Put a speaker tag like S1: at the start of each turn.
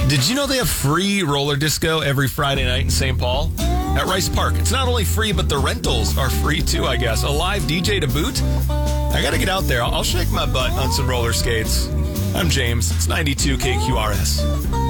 S1: Did you know they have free roller disco every Friday night in St. Paul? At Rice Park. It's not only free, but the rentals are free too, I guess. A live DJ to boot? I gotta get out there. I'll shake my butt on some roller skates. I'm James. It's 92 KQRS.